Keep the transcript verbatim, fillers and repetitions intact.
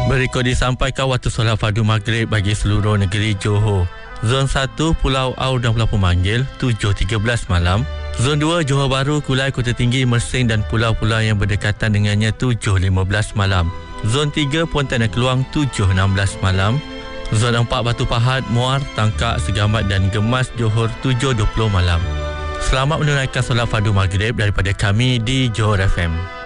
Berikut disampaikan waktu solat fardu maghrib bagi seluruh negeri Johor. Zon satu Pulau Au dan Pulau Pemanggil tujuh tiga belas malam. Zon dua Johor Bahru, Kulai, Kota Tinggi, Mersing dan pulau-pulau yang berdekatan dengannya tujuh lima belas malam. Zon tiga Pontianak Keluang tujuh enam belas malam. Zon empat Batu Pahat, Muar, Tangkak, Segamat dan Gemas Johor tujuh dua puluh malam. Selamat menunaikan solat fardu maghrib daripada kami di Johor F M.